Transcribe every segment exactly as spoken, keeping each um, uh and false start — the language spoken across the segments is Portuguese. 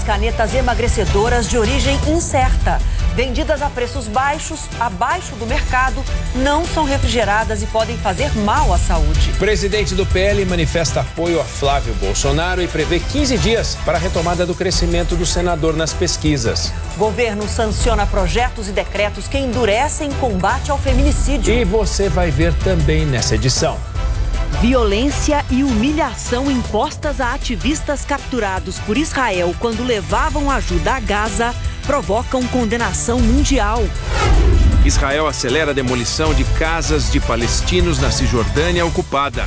canetas emagrecedoras de origem incerta. Vendidas a preços baixos, abaixo do mercado, não são refrigeradas e podem fazer mal à saúde. O presidente do P L manifesta apoio a Flávio Bolsonaro e prevê quinze dias para a retomada do crescimento do senador nas pesquisas. O governo sanciona projetos e decretos que endurecem combate ao feminicídio. E você vai ver também nessa edição. Violência e humilhação impostas a ativistas capturados por Israel quando levavam ajuda a Gaza provocam condenação mundial. Israel acelera a demolição de casas de palestinos na Cisjordânia ocupada.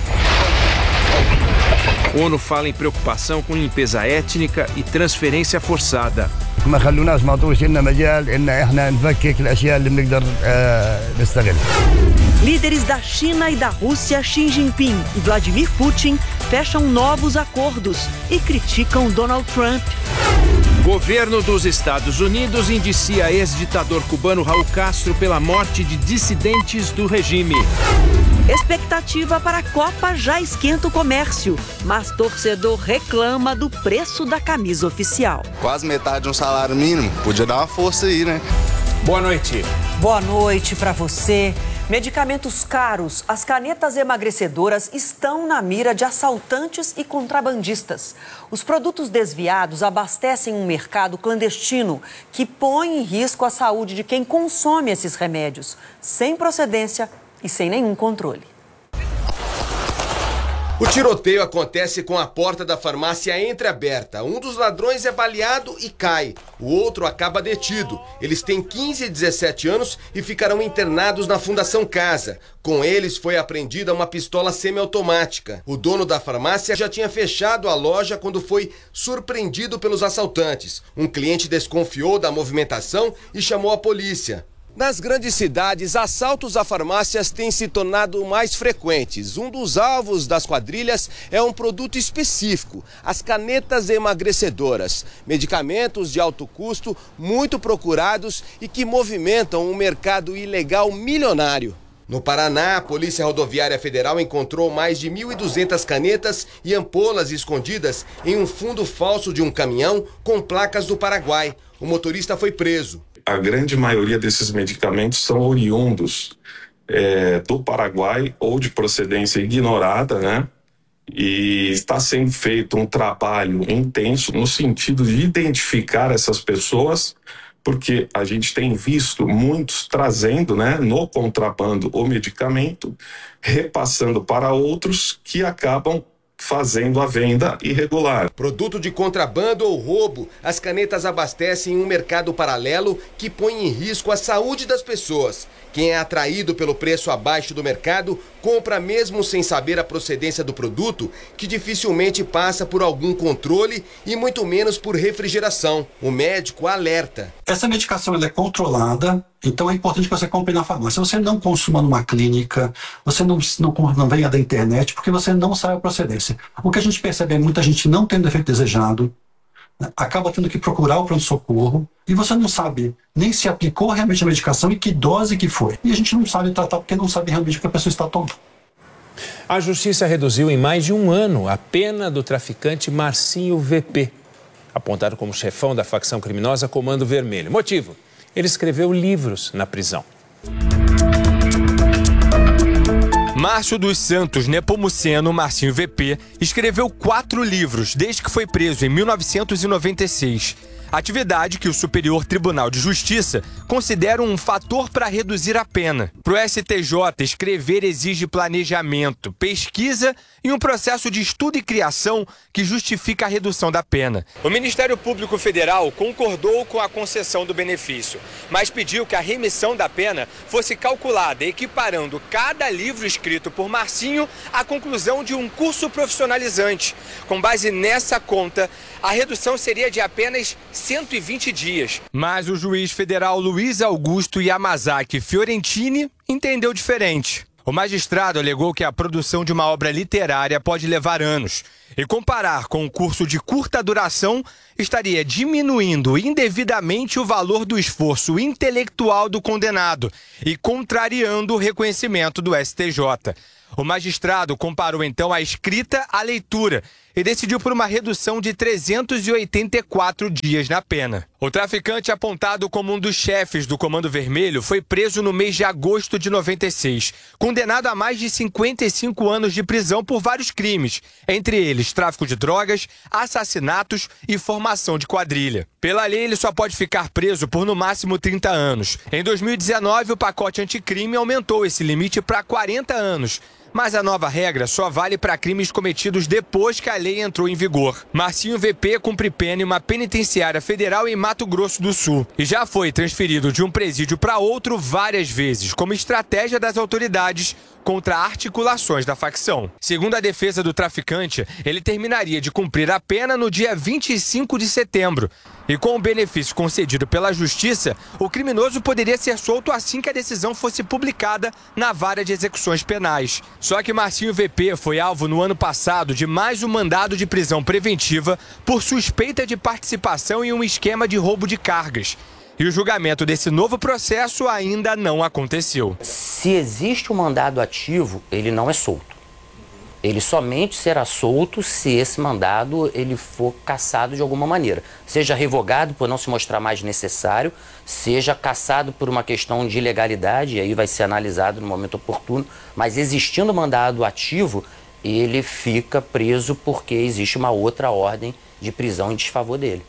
A ONU fala em preocupação com limpeza étnica e transferência forçada. ما خلوناش ما عطوش لنا مجال ان احنا نفكك الاشياء اللي بنقدر نستغلها. Líderes da China e da Rússia, Xi Jinping e Vladimir Putin, fecham novos acordos e criticam Donald Trump. Governo dos Estados Unidos indicia ex-ditador cubano Raul Castro pela morte de dissidentes do regime. Expectativa para a Copa já esquenta o comércio, mas torcedor reclama do preço da camisa oficial. Quase metade de um salário mínimo, podia dar uma força aí, né? Boa noite. Boa noite para você. Medicamentos caros, as canetas emagrecedoras estão na mira de assaltantes e contrabandistas. Os produtos desviados abastecem um mercado clandestino que põe em risco a saúde de quem consome esses remédios, sem procedência e sem nenhum controle. O tiroteio acontece com a porta da farmácia entreaberta. Um dos ladrões é baleado e cai. O outro acaba detido. Eles têm quinze e dezessete anos e ficarão internados na Fundação Casa. Com eles foi apreendida uma pistola semiautomática. O dono da farmácia já tinha fechado a loja quando foi surpreendido pelos assaltantes. Um cliente desconfiou da movimentação e chamou a polícia. Nas grandes cidades, assaltos a farmácias têm se tornado mais frequentes. Um dos alvos das quadrilhas é um produto específico, as canetas emagrecedoras. Medicamentos de alto custo, muito procurados e que movimentam um mercado ilegal milionário. No Paraná, a Polícia Rodoviária Federal encontrou mais de mil e duzentas canetas e ampolas escondidas em um fundo falso de um caminhão com placas do Paraguai. O motorista foi preso. A grande maioria desses medicamentos são oriundos é, do Paraguai ou de procedência ignorada, né? E está sendo feito um trabalho intenso no sentido de identificar essas pessoas, porque a gente tem visto muitos trazendo, né, no contrabando o medicamento, repassando para outros que acabam fazendo a venda irregular. Produto de contrabando ou roubo, as canetas abastecem um mercado paralelo que põe em risco a saúde das pessoas. Quem é atraído pelo preço abaixo do mercado compra mesmo sem saber a procedência do produto, que dificilmente passa por algum controle e muito menos por refrigeração. O médico alerta. Essa medicação ela é controlada, então é importante que você compre na farmácia. Você não consuma numa clínica, você não, não, não venha da internet, porque você não sabe a procedência. O que a gente percebe é muita gente não tendo efeito desejado, acaba tendo que procurar o pronto-socorro e você não sabe nem se aplicou realmente a medicação e que dose que foi. E a gente não sabe tratar porque não sabe realmente o que a pessoa está tomando. A justiça reduziu em mais de um ano a pena do traficante Marcinho V P, apontado como chefão da facção criminosa Comando Vermelho. Motivo? Ele escreveu livros na prisão. Márcio dos Santos Nepomuceno Marcinho V P escreveu quatro livros desde que foi preso em mil novecentos e noventa e seis. Atividade que o Superior Tribunal de Justiça considera um fator para reduzir a pena. Para o S T J, escrever exige planejamento, pesquisa e um processo de estudo e criação que justifica a redução da pena. O Ministério Público Federal concordou com a concessão do benefício, mas pediu que a remissão da pena fosse calculada equiparando cada livro escrito por Marcinho à conclusão de um curso profissionalizante. Com base nessa conta, a redução seria de apenas cento e vinte dias. Mas o juiz federal Luiz Augusto Yamazaki Fiorentini entendeu diferente. O magistrado alegou que a produção de uma obra literária pode levar anos e comparar com um curso de curta duração estaria diminuindo indevidamente o valor do esforço intelectual do condenado e contrariando o reconhecimento do S T J. O magistrado comparou então a escrita à leitura e decidiu por uma redução de trezentos e oitenta e quatro dias na pena. O traficante, apontado como um dos chefes do Comando Vermelho, foi preso no mês de agosto de noventa e seis, condenado a mais de cinquenta e cinco anos de prisão por vários crimes, entre eles tráfico de drogas, assassinatos e formação de quadrilha. Pela lei, ele só pode ficar preso por no máximo trinta anos. Em dois mil e dezenove, o pacote anticrime aumentou esse limite para quarenta anos. Mas a nova regra só vale para crimes cometidos depois que a lei entrou em vigor. Marcinho V P cumpre pena em uma penitenciária federal em Mato Grosso do Sul e já foi transferido de um presídio para outro várias vezes, como estratégia das autoridades contra articulações da facção. Segundo a defesa do traficante, ele terminaria de cumprir a pena no dia vinte e cinco de setembro. E com o benefício concedido pela Justiça, o criminoso poderia ser solto assim que a decisão fosse publicada na Vara de Execuções Penais. Só que Marcinho V P foi alvo no ano passado de mais um mandado de prisão preventiva por suspeita de participação em um esquema de roubo de cargas. E o julgamento desse novo processo ainda não aconteceu. Se existe um mandado ativo, ele não é solto. Ele somente será solto se esse mandado ele for cassado de alguma maneira. Seja revogado por não se mostrar mais necessário, seja cassado por uma questão de ilegalidade, e aí vai ser analisado no momento oportuno. Mas existindo mandado ativo, ele fica preso porque existe uma outra ordem de prisão em desfavor dele.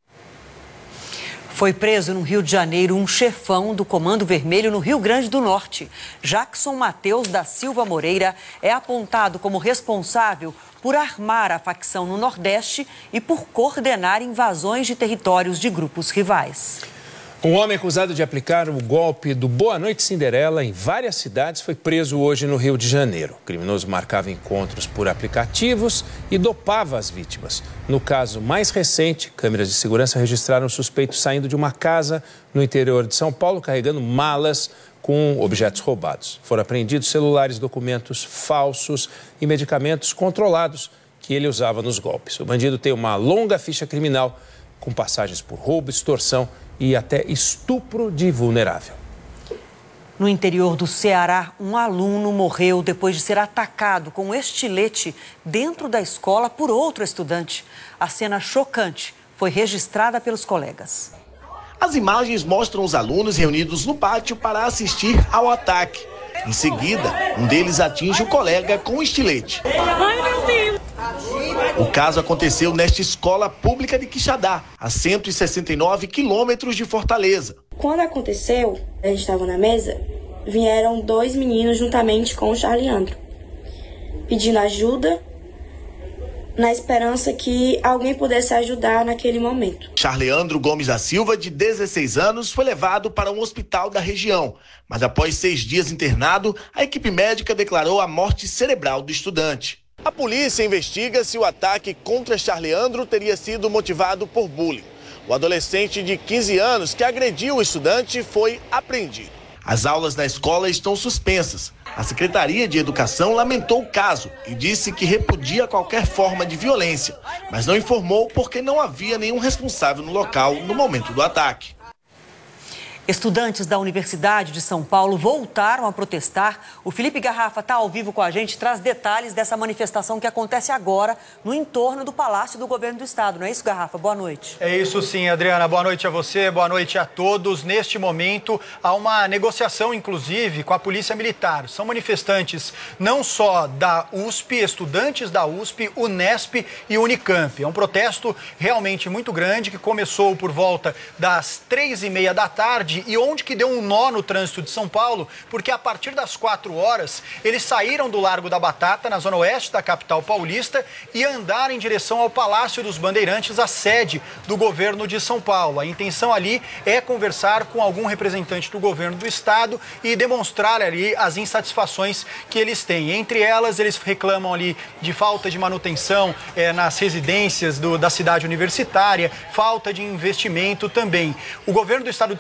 Foi preso no Rio de Janeiro um chefão do Comando Vermelho no Rio Grande do Norte. Jackson Mateus da Silva Moreira é apontado como responsável por armar a facção no Nordeste e por coordenar invasões de territórios de grupos rivais. Um homem acusado de aplicar o golpe do Boa Noite Cinderela em várias cidades foi preso hoje no Rio de Janeiro. O criminoso marcava encontros por aplicativos e dopava as vítimas. No caso mais recente, câmeras de segurança registraram o suspeito saindo de uma casa no interior de São Paulo carregando malas com objetos roubados. Foram apreendidos celulares, documentos falsos e medicamentos controlados que ele usava nos golpes. O bandido tem uma longa ficha criminal com passagens por roubo, extorsão e até estupro de vulnerável. No interior do Ceará, um aluno morreu depois de ser atacado com um estilete dentro da escola por outro estudante. A cena chocante foi registrada pelos colegas. As imagens mostram os alunos reunidos no pátio para assistir ao ataque. Em seguida, um deles atinge o colega com um estilete. Ai, meu Deus! O caso aconteceu nesta escola pública de Quixadá, a cento e sessenta e nove quilômetros de Fortaleza. Quando aconteceu, a gente estava na mesa, vieram dois meninos juntamente com o Charleandro, pedindo ajuda, na esperança que alguém pudesse ajudar naquele momento. Charleandro Gomes da Silva, de dezesseis anos, foi levado para um hospital da região, mas após seis dias internado, a equipe médica declarou a morte cerebral do estudante. A polícia investiga se o ataque contra Charleandro teria sido motivado por bullying. O adolescente de quinze anos que agrediu o estudante foi apreendido. As aulas na escola estão suspensas. A Secretaria de Educação lamentou o caso e disse que repudia qualquer forma de violência, mas não informou porque não havia nenhum responsável no local no momento do ataque. Estudantes da Universidade de São Paulo voltaram a protestar. O Felipe Garrafa está ao vivo com a gente, traz detalhes dessa manifestação que acontece agora no entorno do Palácio do Governo do Estado. Não é isso, Garrafa? Boa noite. É isso sim, Adriana. Boa noite a você, boa noite a todos. Neste momento, há uma negociação, inclusive, com a Polícia Militar. São manifestantes não só da U S P, estudantes da U S P, Unesp e Unicamp. É um protesto realmente muito grande que começou por volta das três e meia da tarde e onde que deu um nó no trânsito de São Paulo, porque a partir das quatro horas eles saíram do Largo da Batata, na zona oeste da capital paulista, e andaram em direção ao Palácio dos Bandeirantes, a sede do governo de São Paulo. A intenção ali é conversar com algum representante do governo do estado e demonstrar ali as insatisfações que eles têm. Entre elas, eles reclamam ali de falta de manutenção é, nas residências do, da cidade universitária, falta de investimento também. O governo do estado de São Paulo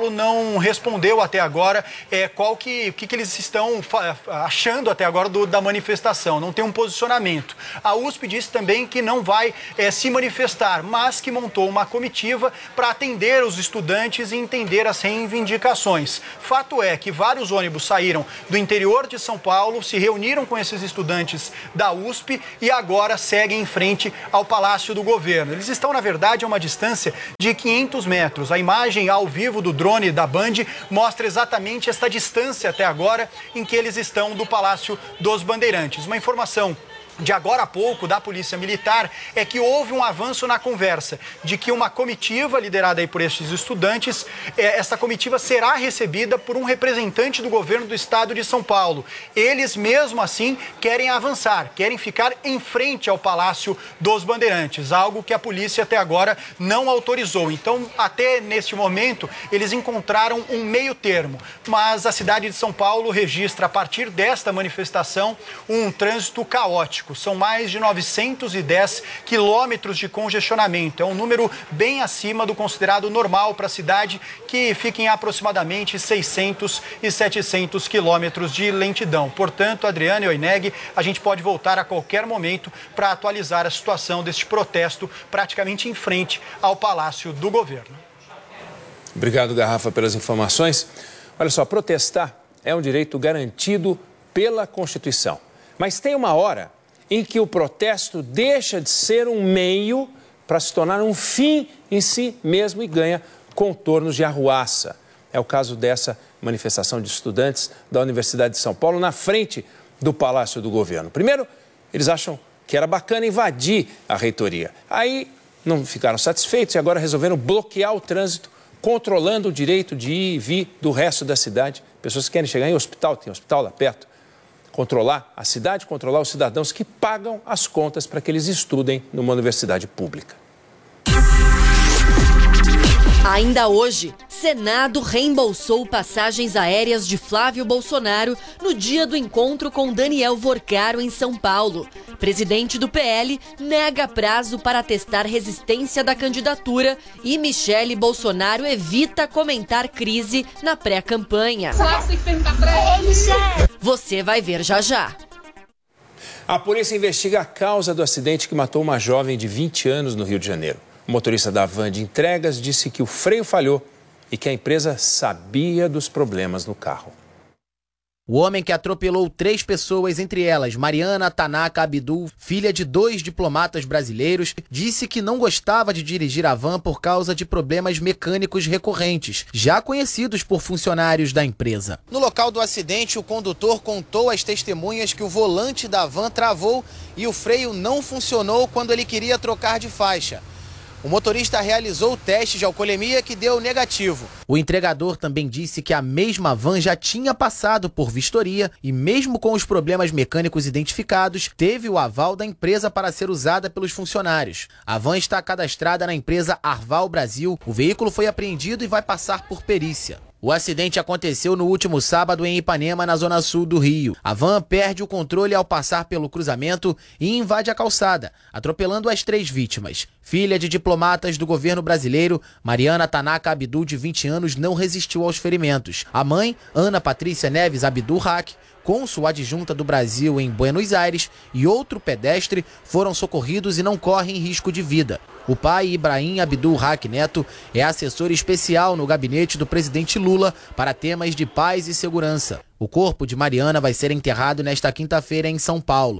Paulo não respondeu até agora é, qual que, que, que eles estão achando até agora do, da manifestação. Não tem um posicionamento. A U S P disse também que não vai é, se manifestar, mas que montou uma comitiva para atender os estudantes e entender as reivindicações. Fato é que vários ônibus saíram do interior de São Paulo, se reuniram com esses estudantes da U S P e agora seguem em frente ao Palácio do Governo. Eles estão, na verdade, a uma distância de quinhentos metros. A imagem ao vivo do drone da Band mostra exatamente esta distância até agora em que eles estão do Palácio dos Bandeirantes. Uma informação de agora a pouco da Polícia Militar é que houve um avanço na conversa de que uma comitiva liderada aí por estes estudantes, eh, essa comitiva será recebida por um representante do governo do estado de São Paulo. Eles mesmo assim querem avançar, querem ficar em frente ao Palácio dos Bandeirantes, algo que a polícia até agora não autorizou. Então, até neste momento, eles encontraram um meio termo, mas a cidade de São Paulo registra a partir desta manifestação um trânsito caótico. São mais de novecentos e dez quilômetros de congestionamento. É um número bem acima do considerado normal para a cidade, que fica em aproximadamente seiscentos e setecentos quilômetros de lentidão. Portanto, Adriana e Oineg, a gente pode voltar a qualquer momento para atualizar a situação deste protesto praticamente em frente ao Palácio do Governo. Obrigado, Garrafa, pelas informações. Olha só, protestar é um direito garantido pela Constituição. Mas tem uma hora em que o protesto deixa de ser um meio para se tornar um fim em si mesmo e ganha contornos de arruaça. É o caso dessa manifestação de estudantes da Universidade de São Paulo na frente do Palácio do Governo. Primeiro, eles acham que era bacana invadir a reitoria. Aí não ficaram satisfeitos e agora resolveram bloquear o trânsito, controlando o direito de ir e vir do resto da cidade. Pessoas que querem chegar em hospital, tem hospital lá perto. Controlar a cidade, controlar os cidadãos que pagam as contas para que eles estudem numa universidade pública. Ainda hoje, Senado reembolsou passagens aéreas de Flávio Bolsonaro no dia do encontro com Daniel Vorcaro em São Paulo. Presidente do P L nega prazo para testar resistência da candidatura e Michele Bolsonaro evita comentar crise na pré-campanha. Você vai ver já já. A polícia investiga a causa do acidente que matou uma jovem de vinte anos no Rio de Janeiro. O motorista da van de entregas disse que o freio falhou e que a empresa sabia dos problemas no carro. O homem que atropelou três pessoas, entre elas Mariana Tanaka Abdul, filha de dois diplomatas brasileiros, disse que não gostava de dirigir a van por causa de problemas mecânicos recorrentes, já conhecidos por funcionários da empresa. No local do acidente, o condutor contou às testemunhas que o volante da van travou e o freio não funcionou quando ele queria trocar de faixa. O motorista realizou o teste de alcoolemia que deu negativo. O entregador também disse que a mesma van já tinha passado por vistoria e mesmo com os problemas mecânicos identificados, teve o aval da empresa para ser usada pelos funcionários. A van está cadastrada na empresa Arval Brasil. O veículo foi apreendido e vai passar por perícia. O acidente aconteceu no último sábado em Ipanema, na zona sul do Rio. A van perde o controle ao passar pelo cruzamento e invade a calçada, atropelando as três vítimas. Filha de diplomatas do governo brasileiro, Mariana Tanaka Abdul, de vinte anos, não resistiu aos ferimentos. A mãe, Ana Patrícia Neves Abdul Haq, cônsul adjunta do Brasil em Buenos Aires, e outro pedestre foram socorridos e não correm risco de vida. O pai, Ibrahim Abdul Haq Neto, é assessor especial no gabinete do presidente Lula para temas de paz e segurança. O corpo de Mariana vai ser enterrado nesta quinta-feira em São Paulo.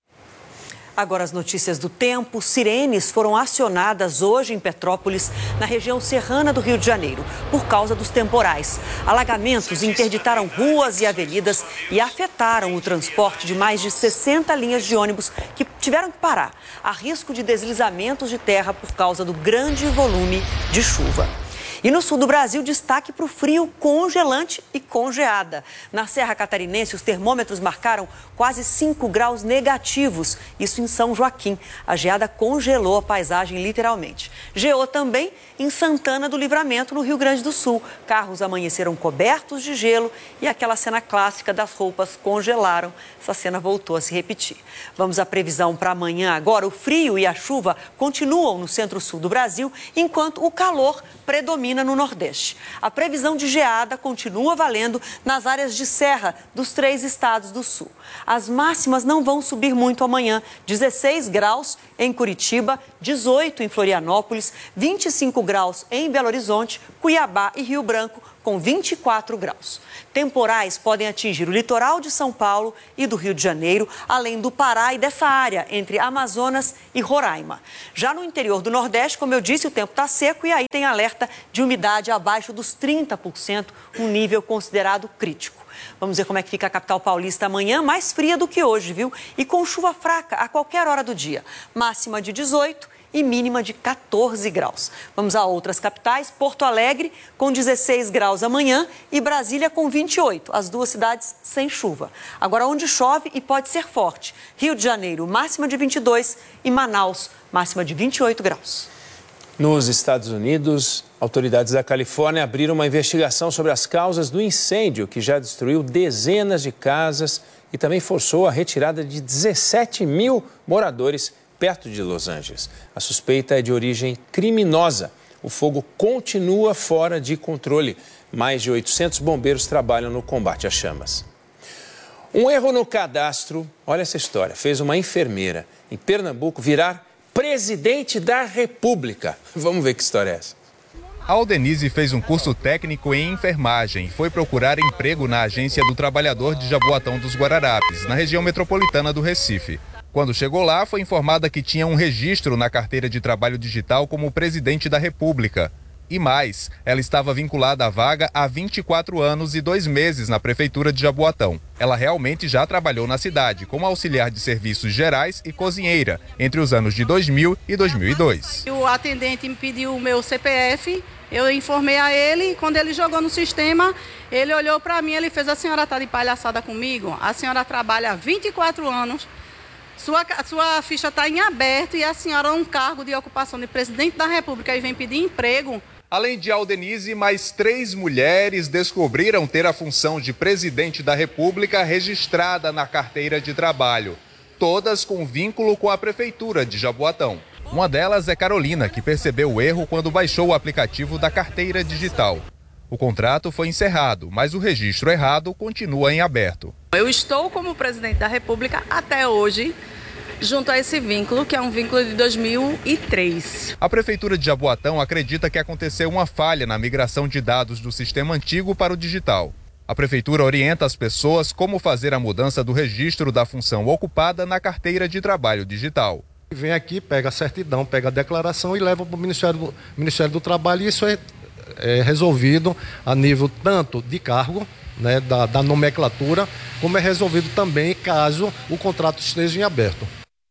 Agora as notícias do tempo. Sirenes foram acionadas hoje em Petrópolis, na região serrana do Rio de Janeiro, por causa dos temporais. Alagamentos interditaram ruas e avenidas e afetaram o transporte de mais de sessenta linhas de ônibus que tiveram que parar. Há risco de deslizamentos de terra por causa do grande volume de chuva. E no sul do Brasil, destaque para o frio congelante e congeada. Na Serra Catarinense, os termômetros marcaram quase cinco graus negativos. Isso em São Joaquim. A geada congelou a paisagem literalmente. Geou também em Santana do Livramento, no Rio Grande do Sul. Carros amanheceram cobertos de gelo e aquela cena clássica das roupas congelaram. Essa cena voltou a se repetir. Vamos à previsão para amanhã agora. O frio e a chuva continuam no centro-sul do Brasil, enquanto o calor predomina neblina no Nordeste. A previsão de geada continua valendo nas áreas de serra dos três estados do Sul. As máximas não vão subir muito amanhã. dezesseis graus em Curitiba, dezoito em Florianópolis, vinte e cinco graus em Belo Horizonte, Cuiabá e Rio Branco, com vinte e quatro graus. Temporais podem atingir o litoral de São Paulo e do Rio de Janeiro, além do Pará e dessa área entre Amazonas e Roraima. Já no interior do Nordeste, como eu disse, o tempo está seco e aí tem alerta de umidade abaixo dos trinta por cento, um nível considerado crítico. Vamos ver como é que fica a capital paulista amanhã, mais fria do que hoje, viu? E com chuva fraca a qualquer hora do dia. Máxima de dezoito e mínima de quatorze graus. Vamos a outras capitais. Porto Alegre com dezesseis graus amanhã e Brasília com vinte e oito. As duas cidades sem chuva. Agora, onde chove e pode ser forte. Rio de Janeiro, máxima de vinte e dois e Manaus, máxima de vinte e oito graus. Nos Estados Unidos, autoridades da Califórnia abriram uma investigação sobre as causas do incêndio que já destruiu dezenas de casas e também forçou a retirada de dezessete mil moradores perto de Los Angeles. A suspeita é de origem criminosa. O fogo continua fora de controle. Mais de oitocentos bombeiros trabalham no combate às chamas. Um erro no cadastro, olha essa história, fez uma enfermeira em Pernambuco virar presidente da República. Vamos ver que história é essa. A Aldenise fez um curso técnico em enfermagem e foi procurar emprego na Agência do Trabalhador de Jaboatão dos Guararapes, na região metropolitana do Recife. Quando chegou lá, foi informada que tinha um registro na carteira de trabalho digital como presidente da República. E mais, ela estava vinculada à vaga há vinte e quatro anos e dois meses na Prefeitura de Jaboatão. Ela realmente já trabalhou na cidade como auxiliar de serviços gerais e cozinheira entre os anos de dois mil e dois mil e dois. O atendente me pediu o meu C P F, eu informei a ele, quando ele jogou no sistema, ele olhou para mim, ele fez: a senhora está de palhaçada comigo? A senhora trabalha há vinte e quatro anos. Sua, sua ficha está em aberto e a senhora é um cargo de ocupação de presidente da República e vem pedir emprego. Além de Aldenise, mais três mulheres descobriram ter a função de presidente da República registrada na carteira de trabalho, todas com vínculo com a Prefeitura de Jaboatão. Uma delas é Carolina, que percebeu o erro quando baixou o aplicativo da carteira digital. O contrato foi encerrado, mas o registro errado continua em aberto. Eu estou como presidente da República até hoje, junto a esse vínculo, que é um vínculo de dois mil e três. A Prefeitura de Jaboatão acredita que aconteceu uma falha na migração de dados do sistema antigo para o digital. A Prefeitura orienta as pessoas como fazer a mudança do registro da função ocupada na carteira de trabalho digital. Vem aqui, pega a certidão, pega a declaração e leva para o Ministério do, Ministério do Trabalho, e isso é É resolvido a nível tanto de cargo, né, da, da nomenclatura, como é resolvido também caso o contrato esteja em aberto.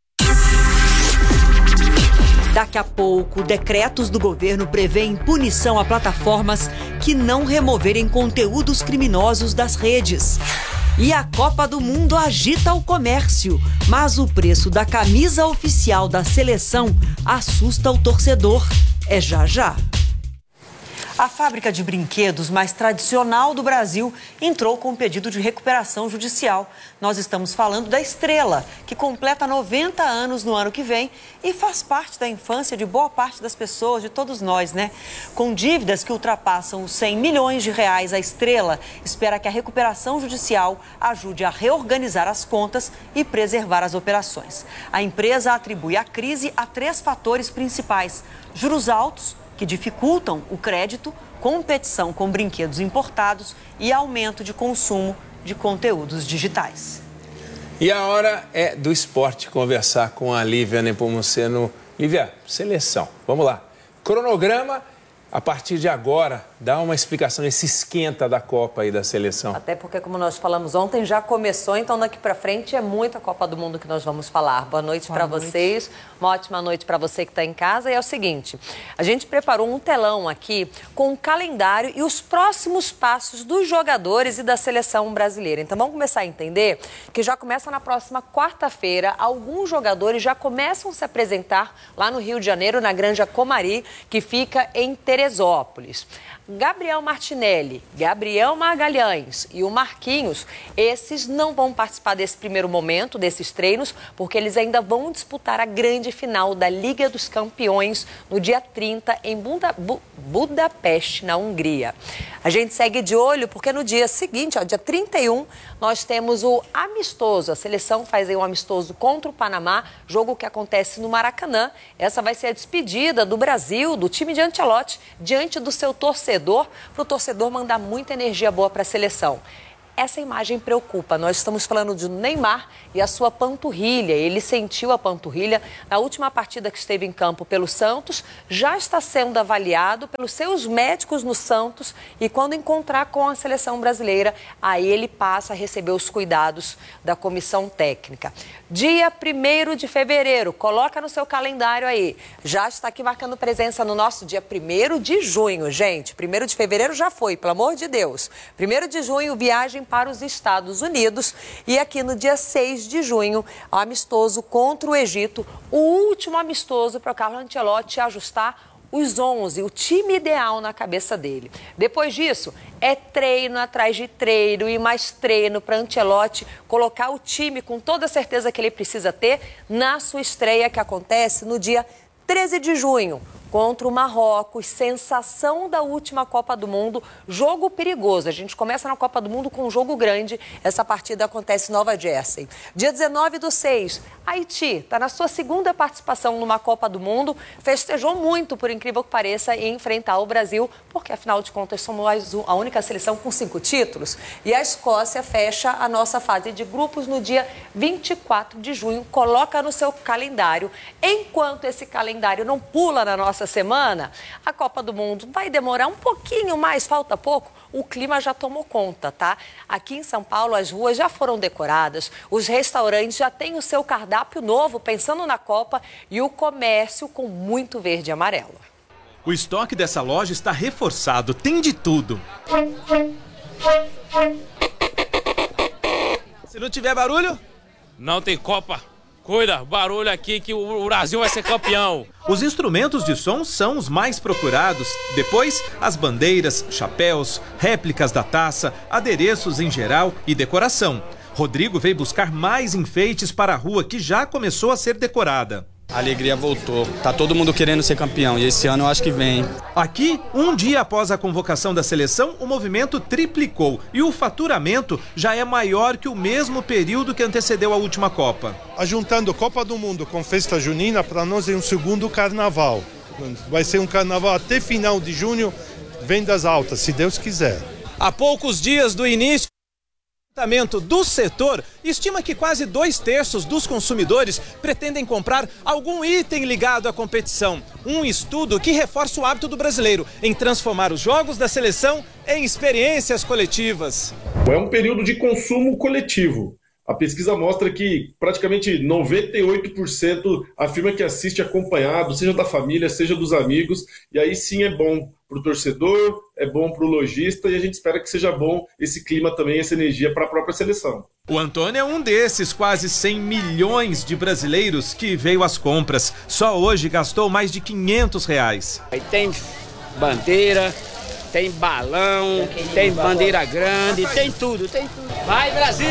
Daqui a pouco, decretos do governo prevêem punição a plataformas que não removerem conteúdos criminosos das redes. E a Copa do Mundo agita o comércio, mas o preço da camisa oficial da seleção assusta o torcedor. É já já. A fábrica de brinquedos mais tradicional do Brasil entrou com um pedido de recuperação judicial. Nós estamos falando da Estrela, que completa noventa anos no ano que vem e faz parte da infância de boa parte das pessoas, de todos nós, né? Com dívidas que ultrapassam os cem milhões de reais, a Estrela espera que a recuperação judicial ajude a reorganizar as contas e preservar as operações. A empresa atribui a crise a três fatores principais: juros altos, que dificultam o crédito, competição com brinquedos importados e aumento de consumo de conteúdos digitais. E a hora é do esporte, conversar com a Lívia Nepomuceno. Lívia, seleção, vamos lá. Cronograma, a partir de agora, dá uma explicação, esse esquenta da Copa aí da seleção. Até porque, como nós falamos ontem, já começou, então daqui para frente é muita Copa do Mundo que nós vamos falar. Boa noite para vocês, uma ótima noite para você que está em casa. E é o seguinte, a gente preparou um telão aqui com o calendário e os próximos passos dos jogadores e da seleção brasileira. Então vamos começar a entender que já começa na próxima quarta-feira, alguns jogadores já começam a se apresentar lá no Rio de Janeiro, na Granja Comari, que fica em Teresópolis. Gabriel Martinelli, Gabriel Magalhães e o Marquinhos, esses não vão participar desse primeiro momento, desses treinos, porque eles ainda vão disputar a grande final da Liga dos Campeões no dia trinta em Buda, Bu, Budapeste, na Hungria. A gente segue de olho porque no dia seguinte, ó, dia trinta e um, nós temos o amistoso. A seleção faz aí um amistoso contra o Panamá, jogo que acontece no Maracanã. Essa vai ser a despedida do Brasil, do time de Ancelotti, diante do seu torcedor, para o torcedor mandar muita energia boa para a seleção. Essa imagem preocupa. Nós estamos falando de Neymar e a sua panturrilha. Ele sentiu a panturrilha na última partida que esteve em campo pelo Santos, já está sendo avaliado pelos seus médicos no Santos e quando encontrar com a seleção brasileira, aí ele passa a receber os cuidados da comissão técnica. Dia primeiro de fevereiro, coloca no seu calendário aí. Já está aqui marcando presença no nosso dia primeiro de junho, gente. primeiro de fevereiro já foi, pelo amor de Deus. primeiro de junho, viagem para os Estados Unidos e aqui no dia seis de junho, amistoso contra o Egito, o último amistoso para o Carlo Ancelotti ajustar os onze, o time ideal na cabeça dele. Depois disso, é treino atrás de treino e mais treino para Ancelotti colocar o time com toda a certeza que ele precisa ter na sua estreia que acontece no dia treze de junho. Contra o Marrocos, sensação da última Copa do Mundo, jogo perigoso. A gente começa na Copa do Mundo com um jogo grande, essa partida acontece em Nova Jersey. Dia dezenove do seis, Haiti está na sua segunda participação numa Copa do Mundo, festejou muito, por incrível que pareça, em enfrentar o Brasil, porque afinal de contas somos a única seleção com cinco títulos. E a Escócia fecha a nossa fase de grupos no dia vinte e quatro de junho, coloca no seu calendário. Enquanto esse calendário não pula na nossa semana, a Copa do Mundo vai demorar um pouquinho mais, falta pouco, o clima já tomou conta, tá? Aqui em São Paulo as ruas já foram decoradas, os restaurantes já têm o seu cardápio novo, pensando na Copa, e o comércio com muito verde e amarelo. O estoque dessa loja está reforçado, tem de tudo. Se não tiver barulho, não tem Copa. Cuida, barulho aqui que o Brasil vai ser campeão. Os instrumentos de som são os mais procurados. Depois, as bandeiras, chapéus, réplicas da taça, adereços em geral e decoração. Rodrigo veio buscar mais enfeites para a rua que já começou a ser decorada. A alegria voltou. Tá todo mundo querendo ser campeão e esse ano eu acho que vem. Aqui, um dia após a convocação da seleção, o movimento triplicou e o faturamento já é maior que o mesmo período que antecedeu a última Copa. Ajuntando Copa do Mundo com festa junina, para nós é um segundo carnaval. Vai ser um carnaval até final de junho, vendas altas, se Deus quiser. Há poucos dias do início, o departamento do setor estima que quase dois terços dos consumidores pretendem comprar algum item ligado à competição. Um estudo que reforça o hábito do brasileiro em transformar os jogos da seleção em experiências coletivas. É um período de consumo coletivo. A pesquisa mostra que praticamente noventa e oito por cento afirma que assiste acompanhado, seja da família, seja dos amigos, e aí sim é bom para o torcedor, é bom para o lojista e a gente espera que seja bom esse clima também, essa energia para a própria seleção. O Antônio é um desses quase cem milhões de brasileiros que veio às compras. Só hoje gastou mais de quinhentos reais. Aí tem bandeira, tem balão, tem bandeira grande, tem tudo, tem tudo. Vai, Brasil!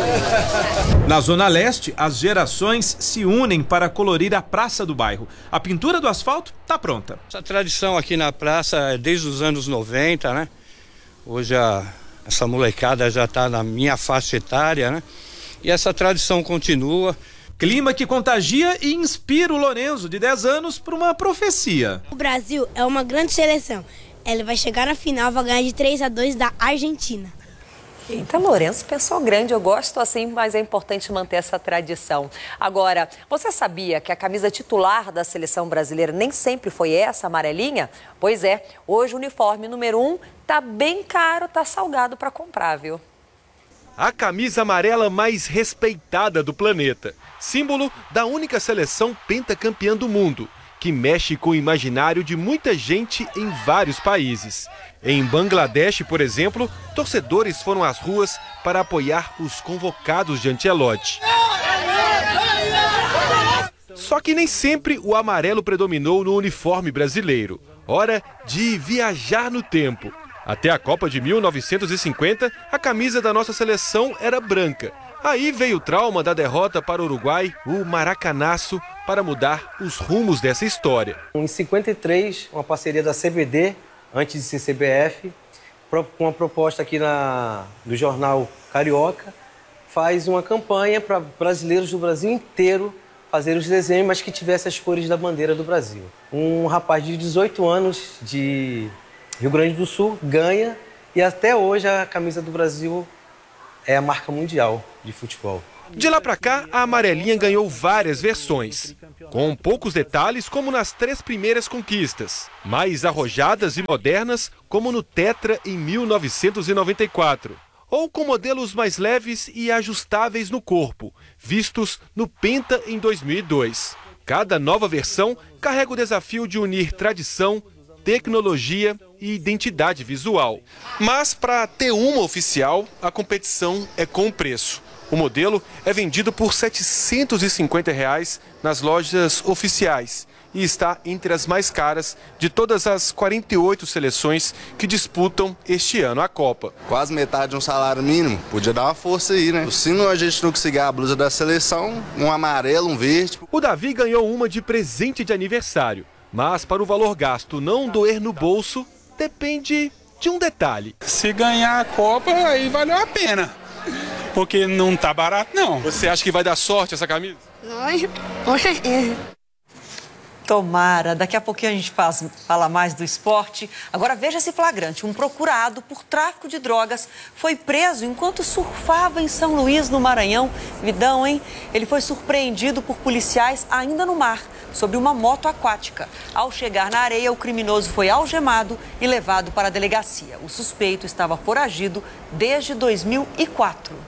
Na Zona Leste, as gerações se unem para colorir a praça do bairro. A pintura do asfalto está pronta. Essa tradição aqui na praça é desde os anos noventa, né? Hoje a, essa molecada já está na minha faixa etária, né? E essa tradição continua. Clima que contagia e inspira o Lorenzo, de dez anos, para uma profecia. O Brasil é uma grande seleção. Ele vai chegar na final, vai ganhar de três a dois da Argentina. Eita, Lourenço pensou grande, eu gosto assim, mas é importante manter essa tradição. Agora, você sabia que a camisa titular da seleção brasileira nem sempre foi essa, amarelinha? Pois é, hoje o uniforme número um tá bem caro, tá salgado para comprar, viu? A camisa amarela mais respeitada do planeta, símbolo da única seleção pentacampeã do mundo, que mexe com o imaginário de muita gente em vários países. Em Bangladesh, por exemplo, torcedores foram às ruas para apoiar os convocados de Ancelotti. Só que nem sempre o amarelo predominou no uniforme brasileiro. Hora de viajar no tempo. Até a Copa de mil novecentos e cinquenta, a camisa da nossa seleção era branca. Aí veio o trauma da derrota para o Uruguai, o Maracanaço, para mudar os rumos dessa história. Em cinquenta e três, uma parceria da C B D, antes de ser C B F, com uma proposta aqui na, do jornal Carioca, faz uma campanha para brasileiros do Brasil inteiro fazer os desenhos, mas que tivesse as cores da bandeira do Brasil. Um rapaz de dezoito anos, de Rio Grande do Sul, ganha, e até hoje a camisa do Brasil é a marca mundial de futebol. De lá pra cá, a amarelinha ganhou várias versões, com poucos detalhes como nas três primeiras conquistas, mais arrojadas e modernas como no Tetra em mil novecentos e noventa e quatro, ou com modelos mais leves e ajustáveis no corpo, vistos no Penta em dois mil e dois. Cada nova versão carrega o desafio de unir tradição, tecnologia e identidade visual. Mas para ter uma oficial, a competição é com preço. O modelo é vendido por setecentos e cinquenta reais nas lojas oficiais e está entre as mais caras de todas as quarenta e oito seleções que disputam este ano a Copa. Quase metade de um salário mínimo, podia dar uma força aí, né? Se não, a gente não conseguir a blusa da seleção, um amarelo, um verde. O Davi ganhou uma de presente de aniversário, mas para o valor gasto não doer no bolso, depende de um detalhe. Se ganhar a Copa, aí valeu a pena. Porque não tá barato, não. Você acha que vai dar sorte essa camisa? Lógico, com certeza. Tomara. Daqui a pouquinho a gente faz, fala mais do esporte. Agora veja esse flagrante. Um procurado por tráfico de drogas foi preso enquanto surfava em São Luís, no Maranhão. Vidão, hein? Ele foi surpreendido por policiais ainda no mar, sobre uma moto aquática. Ao chegar na areia, o criminoso foi algemado e levado para a delegacia. O suspeito estava foragido desde dois mil e quatro.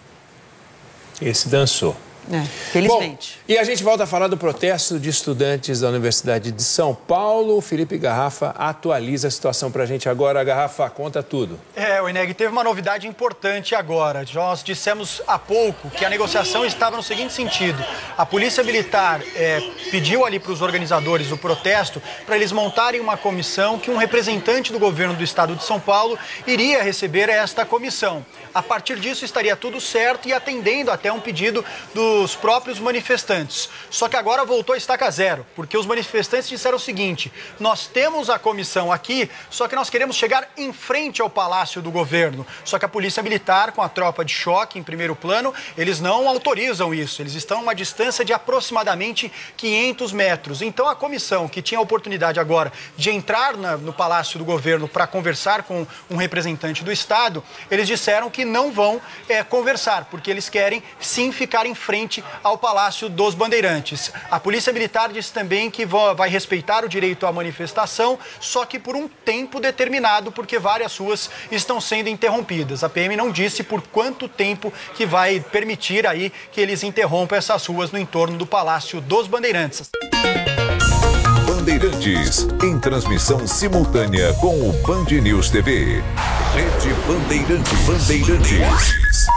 Esse dançou. É, felizmente. Bom, e a gente volta a falar do protesto de estudantes da Universidade de São Paulo. O Felipe Garrafa atualiza a situação para a gente agora. Garrafa, conta tudo. É, o Eneg, teve uma novidade importante agora. Nós dissemos há pouco que a negociação estava no seguinte sentido. A Polícia Militar é, pediu ali para os organizadores do protesto para eles montarem uma comissão que um representante do governo do estado de São Paulo iria receber esta comissão. A partir disso estaria tudo certo e atendendo até um pedido do os próprios manifestantes. Só que agora voltou a estaca zero, porque os manifestantes disseram o seguinte: nós temos a comissão aqui, só que nós queremos chegar em frente ao Palácio do Governo. Só que a Polícia Militar, com a tropa de choque em primeiro plano, eles não autorizam isso. Eles estão a uma distância de aproximadamente quinhentos metros. Então a comissão, que tinha a oportunidade agora de entrar na, no Palácio do Governo para conversar com um representante do Estado, eles disseram que não vão é, conversar, porque eles querem sim ficar em frente ao Palácio dos Bandeirantes. A Polícia Militar disse também que vai respeitar o direito à manifestação, só que por um tempo determinado, porque várias ruas estão sendo interrompidas. A P M não disse por quanto tempo que vai permitir aí que eles interrompam essas ruas no entorno do Palácio dos Bandeirantes. Bandeirantes, em transmissão simultânea com o Band News T V. Rede Bandeirantes. Bandeirantes.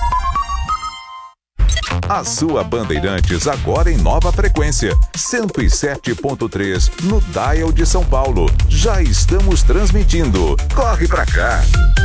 A sua Bandeirantes agora em nova frequência, cento e sete ponto três no Dial de São Paulo. Já estamos transmitindo. Corre pra cá.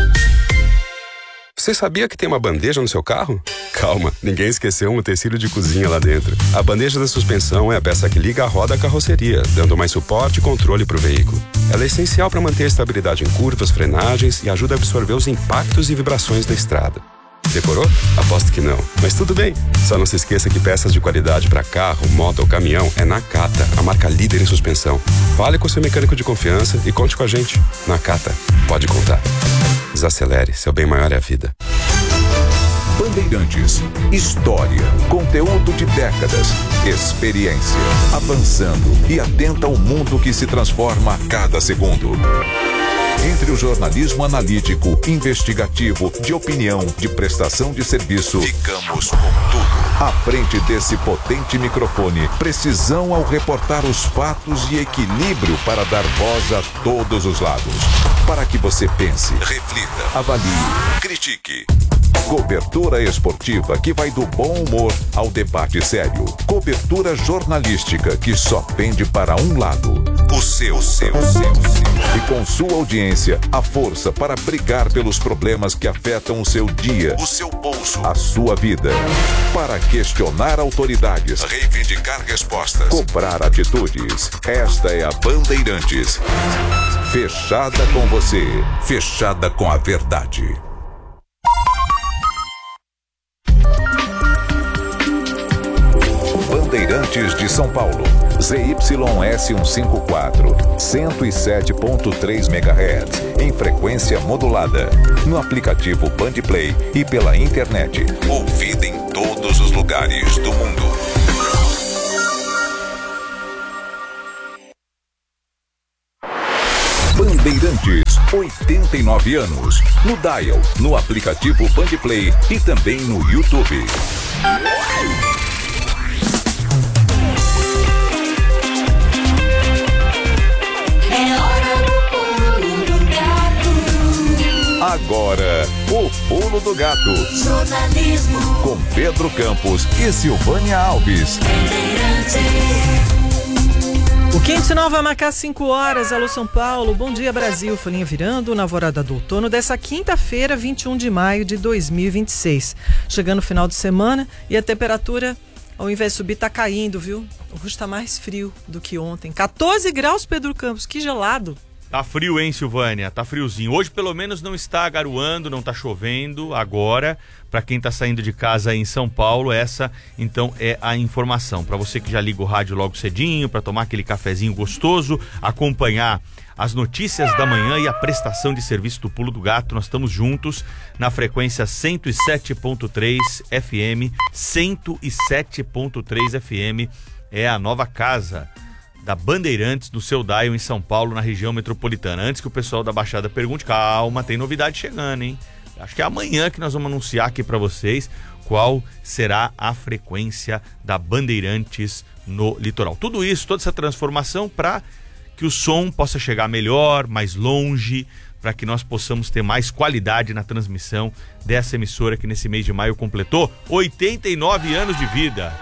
Você sabia que tem uma bandeja no seu carro? Calma, ninguém esqueceu um utensílio de cozinha lá dentro. A bandeja da suspensão é a peça que liga a roda à carroceria, dando mais suporte e controle para o veículo. Ela é essencial para manter a estabilidade em curvas, frenagens e ajuda a absorver os impactos e vibrações da estrada. Decorou? Aposto que não. Mas tudo bem. Só não se esqueça que peças de qualidade para carro, moto ou caminhão é Nakata, a marca líder em suspensão. Fale com seu mecânico de confiança e conte com a gente. Nakata, pode contar. Desacelere, seu bem maior é a vida. Bandeirantes. História, conteúdo de décadas, experiência, avançando e atenta ao mundo que se transforma a cada segundo. Entre o jornalismo analítico, investigativo, de opinião, de prestação de serviço, ficamos com tudo. À frente desse potente microfone, precisão ao reportar os fatos e equilíbrio para dar voz a todos os lados. Para que você pense, reflita, avalie, critique. Cobertura esportiva que vai do bom humor ao debate sério. Cobertura jornalística que só pende para um lado. O seu, seu, seu, seu. E com sua audiência, a força para brigar pelos problemas que afetam o seu dia, o seu bolso, a sua vida. Para questionar autoridades, reivindicar respostas, cobrar atitudes. Esta é a Bandeirantes. Fechada com você, fechada com a verdade. Bandeirantes de São Paulo, Z Y S cento e cinquenta e quatro, cento e sete ponto três megahertz, em frequência modulada, no aplicativo Bandplay e pela internet, ouvida em todos os lugares do mundo. Bandeirantes, oitenta e nove anos, no Dial, no aplicativo Bandplay e também no YouTube. Agora, o Pulo do Gato. Jornalismo. Com Pedro Campos e Silvânia Alves. O Quente Nova vai marcar cinco horas. Alô, São Paulo. Bom dia, Brasil. Folhinha virando na alvorada do outono dessa quinta-feira, vinte e um de maio de dois mil e vinte e seis. Chegando o final de semana e a temperatura, ao invés de subir, tá caindo, viu? Hoje está mais frio do que ontem. quatorze graus, Pedro Campos. Que gelado. Tá frio, hein, Silvânia? Tá friozinho. Hoje, pelo menos, não está garoando, não tá chovendo. Agora, para quem tá saindo de casa aí em São Paulo, essa, então, é a informação. Para você que já liga o rádio logo cedinho, para tomar aquele cafezinho gostoso, acompanhar as notícias da manhã e a prestação de serviço do Pulo do Gato. Nós estamos juntos na frequência cento e sete ponto três F M. cento e sete ponto três F M é a nova casa da Bandeirantes, do seu dial em São Paulo, na região metropolitana. Antes que o pessoal da Baixada pergunte, calma, tem novidade chegando, hein? Acho que é amanhã que nós vamos anunciar aqui para vocês qual será a frequência da Bandeirantes no litoral. Tudo isso, toda essa transformação para que o som possa chegar melhor, mais longe, para que nós possamos ter mais qualidade na transmissão dessa emissora que nesse mês de maio completou oitenta e nove anos de vida.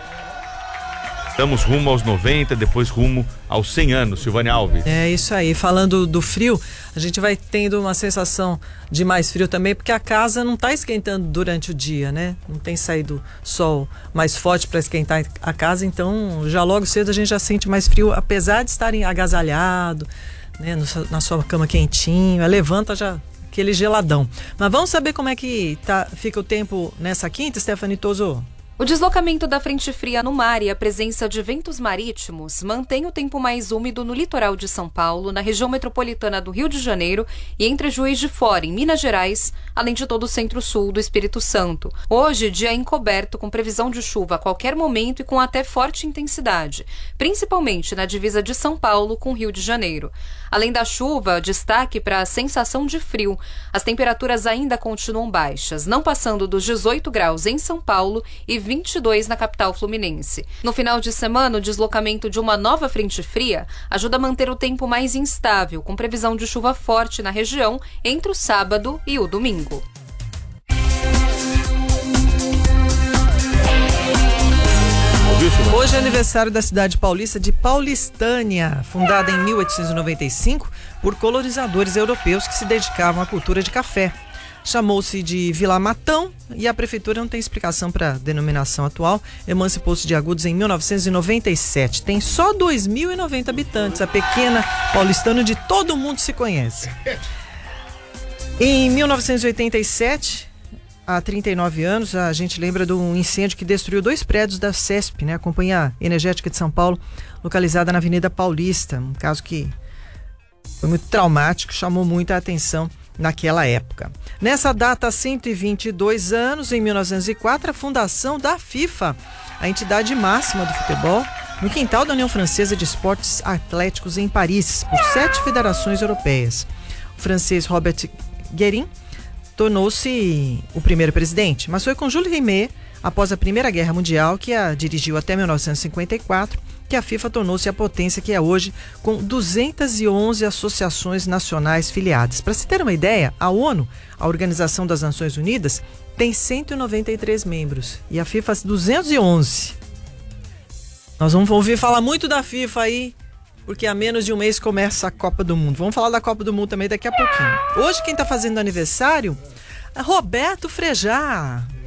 Estamos rumo aos noventa, depois rumo aos cem anos, Silvânia Alves. É isso aí. Falando do frio, a gente vai tendo uma sensação de mais frio também, porque a casa não está esquentando durante o dia, né? Não tem saído sol mais forte para esquentar a casa, então já logo cedo a gente já sente mais frio, apesar de estarem agasalhado, né? No, na sua cama quentinho, levanta já aquele geladão. Mas vamos saber como é que tá, fica o tempo nessa quinta, Stephanie Toso? O deslocamento da frente fria no mar e a presença de ventos marítimos mantém o tempo mais úmido no litoral de São Paulo, na região metropolitana do Rio de Janeiro e entre Juiz de Fora, em Minas Gerais, além de todo o centro-sul do Espírito Santo. Hoje, dia encoberto, com previsão de chuva a qualquer momento e com até forte intensidade, principalmente na divisa de São Paulo com Rio de Janeiro. Além da chuva, destaque para a sensação de frio. As temperaturas ainda continuam baixas, não passando dos dezoito graus em São Paulo e vinte e dois na capital fluminense. No final de semana, o deslocamento de uma nova frente fria ajuda a manter o tempo mais instável, com previsão de chuva forte na região entre o sábado e o domingo. Hoje é aniversário da cidade paulista de Paulistânia, fundada em mil oitocentos e noventa e cinco por colonizadores europeus que se dedicavam à cultura de café. Chamou-se de Vila Matão e a prefeitura não tem explicação para a denominação atual. Emancipou-se de Agudos em mil novecentos e noventa e sete. Tem só dois mil e noventa habitantes. A pequena paulistana de todo mundo se conhece. Em mil novecentos e oitenta e sete, há trinta e nove anos, a gente lembra de um incêndio que destruiu dois prédios da CESP, né, a Companhia Energética de São Paulo, localizada na Avenida Paulista. Um caso que foi muito traumático, chamou muita atenção naquela época. Nessa data, há cento e vinte e dois anos, em mil novecentos e quatro, a fundação da FIFA, a entidade máxima do futebol, no quintal da União Francesa de Esportes Atléticos em Paris, por sete federações europeias. O francês Robert Guérin tornou-se o primeiro presidente, mas foi com Jules Rimet, após a Primeira Guerra Mundial, que a dirigiu até mil novecentos e cinquenta e quatro, que a FIFA tornou-se a potência que é hoje, com duzentas e onze associações nacionais filiadas. Para se ter uma ideia, a ONU, a Organização das Nações Unidas, tem cento e noventa e três membros e a FIFA duzentos e onze. Nós vamos ouvir falar muito da FIFA aí, porque há menos de um mês começa a Copa do Mundo. Vamos falar da Copa do Mundo também daqui a pouquinho. Hoje quem está fazendo aniversário é Roberto Frejá.